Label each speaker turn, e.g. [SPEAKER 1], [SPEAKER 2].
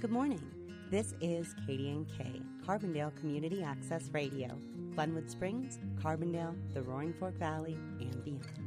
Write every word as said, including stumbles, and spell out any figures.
[SPEAKER 1] Good morning. This is K D N K, Carbondale Community Access Radio, Glenwood Springs, Carbondale, the Roaring Fork Valley, and beyond.